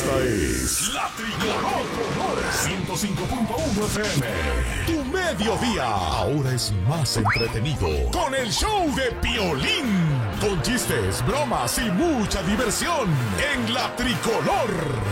Esta es La Tricolor 105.1 FM. Tu mediodía ahora es más entretenido con el show de Piolín. Con chistes, bromas y mucha diversión en La Tricolor.